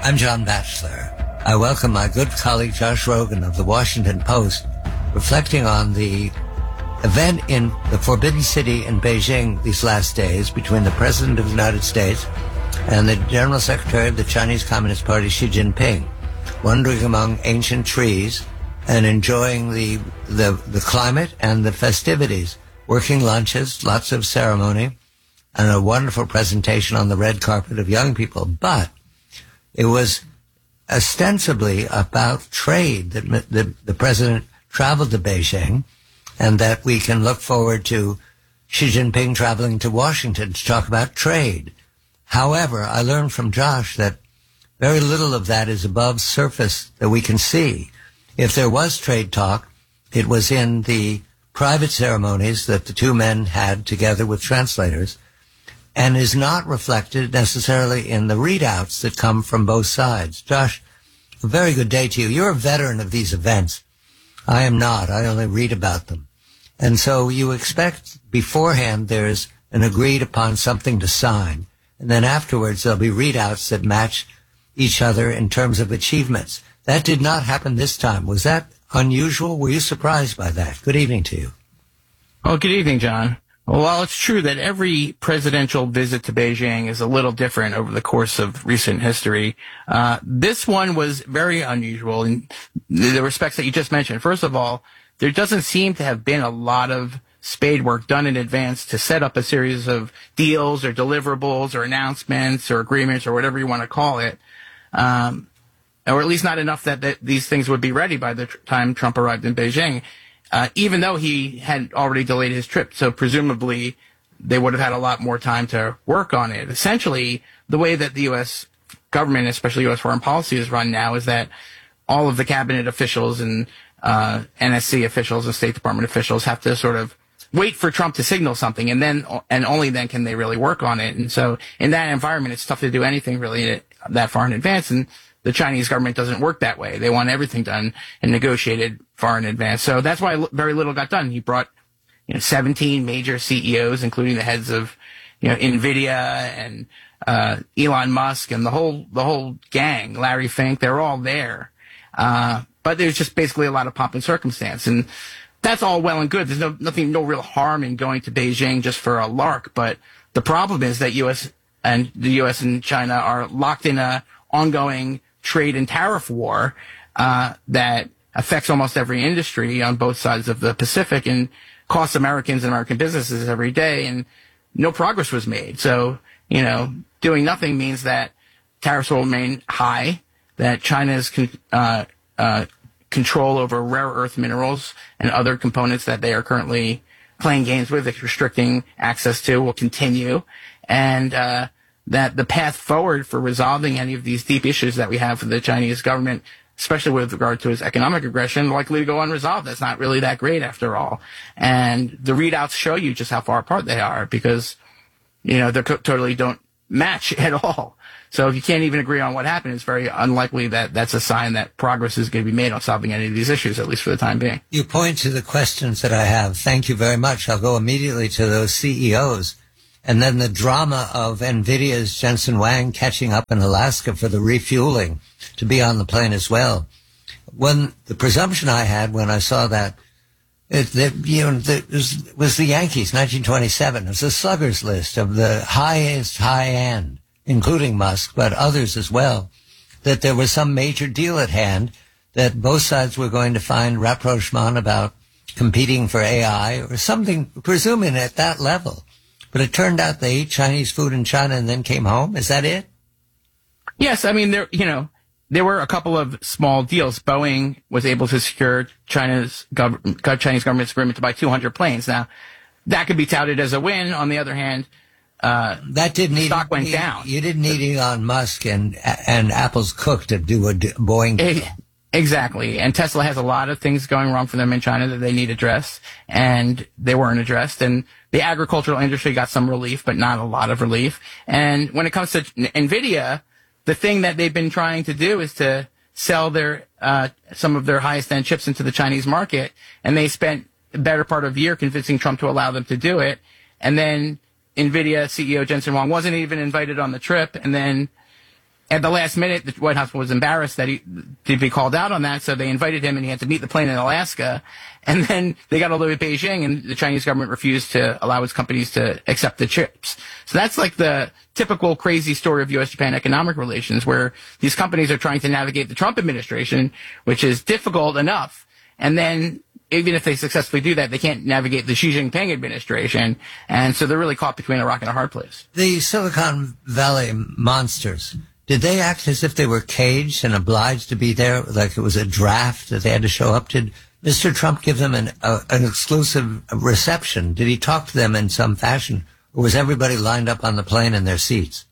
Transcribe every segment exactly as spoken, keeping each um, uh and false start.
I'm John Batchelor. I welcome my good colleague Josh Rogin of the Washington Post, reflecting on the event in the Forbidden City in Beijing these last days between the President of the United States and the General Secretary of the Chinese Communist Party, Xi Jinping, wandering among ancient trees and enjoying the, the, the climate and the festivities, working lunches, lots of ceremony, and a wonderful presentation on the red carpet of young people. But it was ostensibly about trade that the, the president traveled to Beijing, and that we can look forward to Xi Jinping traveling to Washington to talk about trade. However, I learned from Josh that very little of that is above surface that we can see. If there was trade talk, it was in the private ceremonies that the two men had together with translators, and is not reflected necessarily in the readouts that come from both sides. Josh, a very good day to you. You're a veteran of these events. I am not. I only read about them. And so you expect beforehand there's an agreed upon something to sign, and then afterwards there'll be readouts that match each other in terms of achievements. That did not happen this time. Was that unusual? Were you surprised by that? Good evening to you. Well, good evening, John. Well, while it's true that every presidential visit to Beijing is a little different over the course of recent history, uh, this one was very unusual in the respects that you just mentioned. First of all, there doesn't seem to have been a lot of spade work done in advance to set up a series of deals or deliverables or announcements or agreements or whatever you want to call it, um, or at least not enough that, that these things would be ready by the tr- time Trump arrived in Beijing. Uh, even though he had already delayed his trip. So presumably they would have had a lot more time to work on it. Essentially, the way that the U S government, especially U S foreign policy, is run now is that all of the cabinet officials and uh, N S C officials and State Department officials have to sort of wait for Trump to signal something, and then and only then can they really work on it. And so in that environment, it's tough to do anything really that far in advance. And the Chinese government doesn't work that way. They want everything done and negotiated far in advance. So that's why very little got done. He brought, you know, seventeen major C E Os, including the heads of, you know, NVIDIA and uh, Elon Musk and the whole the whole gang, Larry Fink. They're all there. Uh, but there's just basically a lot of pomp and circumstance, and that's all well and good. There's no nothing, no real harm in going to Beijing just for a lark. But the problem is that U S and the U S and China are locked in a ongoing trade and tariff war uh, that affects almost every industry on both sides of the Pacific and costs Americans and American businesses every day, and no progress was made. So, you know, doing nothing means that tariffs will remain high, that China's con- uh, uh, control over rare earth minerals and other components that they are currently playing games with, restricting access to, will continue, and uh that the path forward for resolving any of these deep issues that we have for the Chinese government, especially with regard to its economic aggression, likely to go unresolved. That's not really that great after all. And the readouts show you just how far apart they are because, you know, they co- totally don't match at all. So if you can't even agree on what happened, it's very unlikely that that's a sign that progress is going to be made on solving any of these issues, at least for the time being. You point to the questions that I have. Thank you very much. I'll go immediately to those C E Os. And then the drama of NVIDIA's Jensen Huang catching up in Alaska for the refueling to be on the plane as well. When the presumption I had when I saw that, it, that you know, it was, was the Yankees, nineteen twenty-seven. It was a slugger's list of the highest high end, including Musk, but others as well, that there was some major deal at hand, that both sides were going to find rapprochement about competing for A I or something, presuming at that level. But it turned out they ate Chinese food in China and then came home. Is that it? Yes. I mean, there, you know, there were a couple of small deals. Boeing was able to secure China's gov- Chinese government's agreement to buy two hundred planes. Now, that could be touted as a win. On the other hand, uh, that didn't need, stock went need, down. You didn't need Elon Musk and and Apple's cook to do a Boeing deal. It, Exactly. And Tesla has a lot of things going wrong for them in China that they need addressed, and they weren't addressed. And the agricultural industry got some relief, but not a lot of relief. And when it comes to NVIDIA, the thing that they've been trying to do is to sell their uh some of their highest end chips into the Chinese market, and they spent the better part of a year convincing Trump to allow them to do it. And then NVIDIA C E O Jensen Huang wasn't even invited on the trip, and then at the last minute, the White House was embarrassed that he to be called out on that, so they invited him and he had to meet the plane in Alaska. And then they got all the way to Beijing, and the Chinese government refused to allow its companies to accept the chips. So that's like the typical crazy story of U S Japan economic relations, where these companies are trying to navigate the Trump administration, which is difficult enough. And then even if they successfully do that, they can't navigate the Xi Jinping administration. And so they're really caught between a rock and a hard place. The Silicon Valley monsters, did they act as if they were caged and obliged to be there, like it was a draft that they had to show up? Did Mister Trump give them an, uh, an exclusive reception? Did he talk to them in some fashion? Or was everybody lined up on the plane in their seats?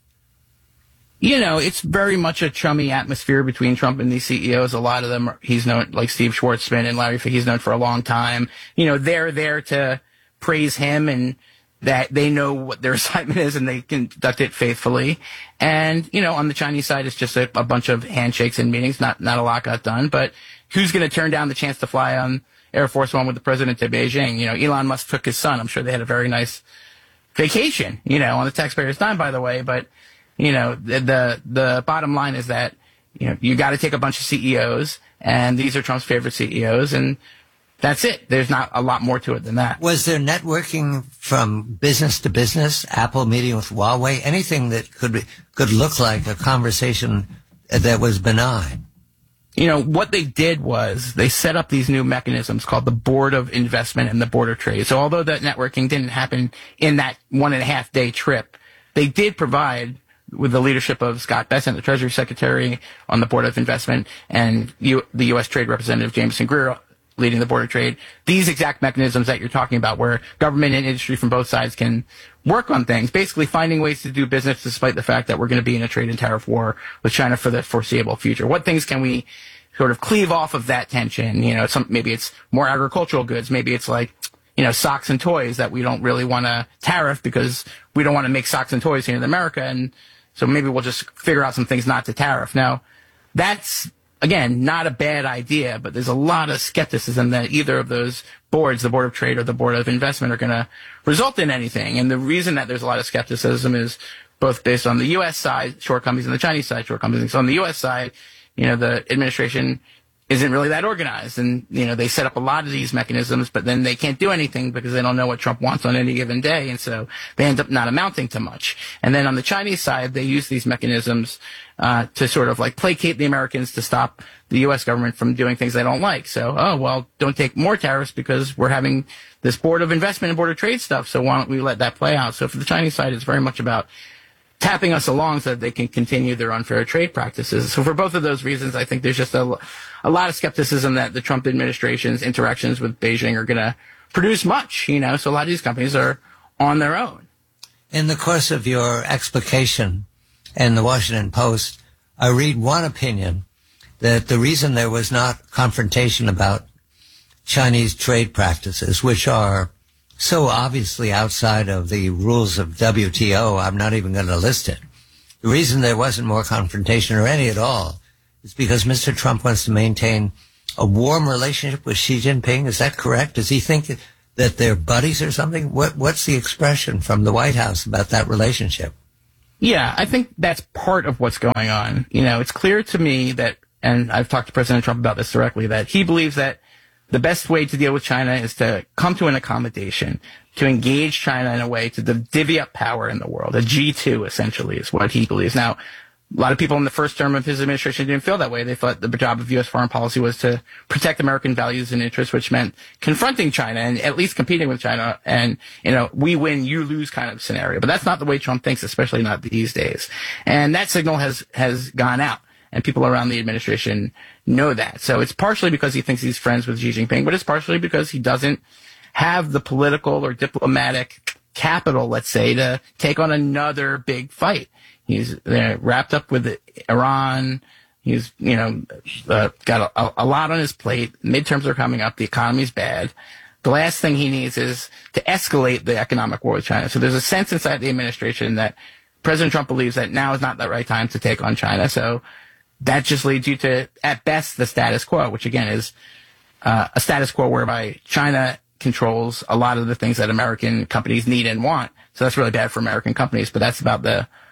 You know, it's very much a chummy atmosphere between Trump and these C E Os. A lot of them, are, he's known, like Steve Schwarzman and Larry Fink, he's known for a long time. You know, they're there to praise him and that they know what their assignment is and they conduct it faithfully. And, you know, on the Chinese side, it's just a, a bunch of handshakes and meetings. Not, not a lot got done, but who's going to turn down the chance to fly on Air Force One with the president to Beijing? You know, Elon Musk took his son. I'm sure they had a very nice vacation, you know, on the taxpayer's dime, by the way. But, you know, the, the, the bottom line is that, you know, you got to take a bunch of C E Os, and these are Trump's favorite C E Os, and that's it. There's not a lot more to it than that. Was there networking from business to business? Apple meeting with Huawei? Anything that could be, could look like a conversation that was benign? You know, what they did was they set up these new mechanisms called the Board of Investment and the Board of Trade. So although that networking didn't happen in that one and a half day trip, they did provide, with the leadership of Scott Bessent, the Treasury Secretary on the Board of Investment, and U- the U S Trade Representative Jameson Greer leading the Board of Trade, these exact mechanisms that you're talking about, where government and industry from both sides can work on things, basically finding ways to do business despite the fact that we're going to be in a trade and tariff war with China for the foreseeable future. What things can we sort of cleave off of that tension? You know, some, maybe it's more agricultural goods. Maybe it's like, you know, socks and toys that we don't really want to tariff because we don't want to make socks and toys here in America. And so maybe we'll just figure out some things not to tariff. Now, that's, again, not a bad idea, but there's a lot of skepticism that either of those boards, the Board of Trade or the Board of Investment, are going to result in anything. And the reason that there's a lot of skepticism is both based on the U S side shortcomings and the Chinese side shortcomings. So on the U S side, you know, the administration isn't really that organized. And, you know, they set up a lot of these mechanisms, but then they can't do anything because they don't know what Trump wants on any given day. And so they end up not amounting to much. And then on the Chinese side, they use these mechanisms uh, to sort of like placate the Americans to stop the U S government from doing things they don't like. So, oh, well, don't take more tariffs because we're having this Board of Investment and Board of Trade stuff. So why don't we let that play out? So for the Chinese side, it's very much about tapping us along so that they can continue their unfair trade practices. So for both of those reasons, I think there's just a, a lot of skepticism that the Trump administration's interactions with Beijing are going to produce much, you know, so a lot of these companies are on their own. In the course of your explication in the Washington Post, I read one opinion that the reason there was not confrontation about Chinese trade practices, which are so obviously outside of the rules of W T O, I'm not even going to list it. The reason there wasn't more confrontation or any at all is because Mister Trump wants to maintain a warm relationship with Xi Jinping. Is that correct? Does he think that they're buddies or something? What, what's the expression from the White House about that relationship? Yeah, I think that's part of what's going on. You know, it's clear to me that, and I've talked to President Trump about this directly, that he believes that the best way to deal with China is to come to an accommodation, to engage China in a way to divvy up power in the world. A G two, essentially, is what he believes. Now, a lot of people in the first term of his administration didn't feel that way. They thought the job of U S foreign policy was to protect American values and interests, which meant confronting China and at least competing with China and, you know, we win, you lose kind of scenario. But that's not the way Trump thinks, especially not these days. And that signal has, has gone out. And people around the administration know that. So it's partially because he thinks he's friends with Xi Jinping, but it's partially because he doesn't have the political or diplomatic capital, let's say, to take on another big fight. He's uh, wrapped up with Iran. He's, you know, uh, got a, a lot on his plate. Midterms are coming up. The economy's bad. The last thing he needs is to escalate the economic war with China. So there's a sense inside the administration that President Trump believes that now is not the right time to take on China. So that just leads you to, at best, the status quo, which again is uh, a status quo whereby China controls a lot of the things that American companies need and want. So that's really bad for American companies, but that's about the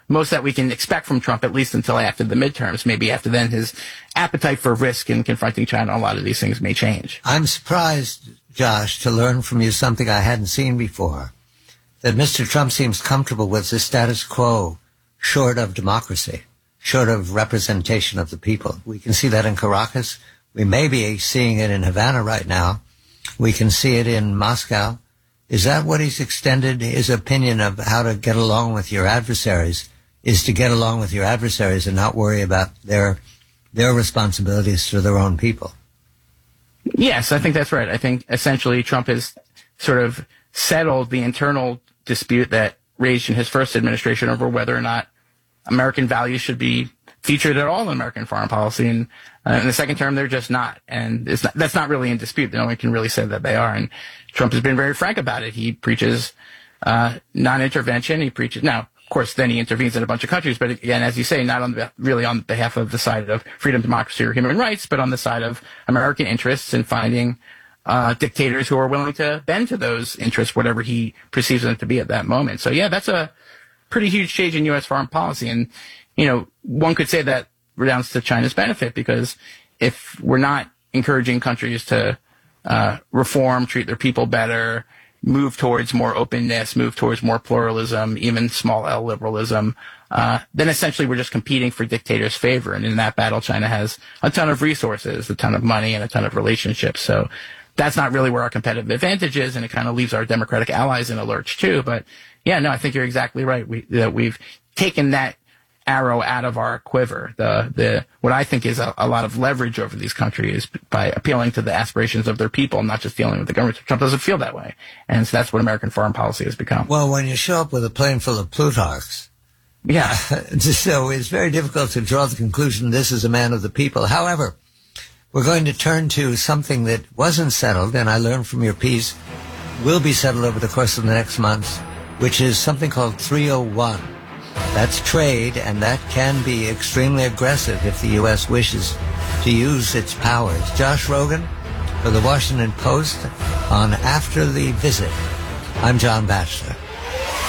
most that we can expect from Trump, at least until after the midterms. Maybe after then, his appetite for risk in confronting China on a lot of these things may change. I'm surprised, Josh, to learn from you something I hadn't seen before, that Mister Trump seems comfortable with the status quo short of democracy, short of representation of the people. We can see that in Caracas. We may be seeing it in Havana right now. We can see it in Moscow. Is that what he's extended his opinion of how to get along with your adversaries, is to get along with your adversaries and not worry about their their responsibilities to their own people? Yes, I think that's right. I think essentially Trump has sort of settled the internal dispute that raged in his first administration over whether or not American values should be featured at all in American foreign policy. And uh, in the second term, they're just not. And it's not, that's not really in dispute. No one can really say that they are. And Trump has been very frank about it. He preaches uh, non-intervention. He preaches now. Of course, then he intervenes in a bunch of countries, but again, as you say, not on the, really on behalf of the side of freedom, democracy, or human rights, but on the side of American interests in finding uh, dictators who are willing to bend to those interests, whatever he perceives them to be at that moment. So, yeah, that's a pretty huge change in U S foreign policy. And, you know, one could say that redounds to China's benefit, because if we're not encouraging countries to uh, reform, treat their people better, move towards more openness, move towards more pluralism, even small L liberalism, uh, then essentially we're just competing for dictators' favor. And in that battle, China has a ton of resources, a ton of money, and a ton of relationships. So that's not really where our competitive advantage is, and it kind of leaves our democratic allies in a lurch too. But yeah, no, I think you're exactly right. We, that we've taken that arrow out of our quiver. The the what I think is a, a lot of leverage over these countries by appealing to the aspirations of their people, not just dealing with the government. Trump doesn't feel that way, and so that's what American foreign policy has become. Well, when you show up with a plane full of Plutarchs, yeah, so it's very difficult to draw the conclusion this is a man of the people. However, we're going to turn to something that wasn't settled, and I learned from your piece will be settled over the course of the next months, which is something called three oh one. That's trade, and that can be extremely aggressive if the U S wishes to use its powers. Josh Rogin for the Washington Post on After the Visit. I'm John Batchelor.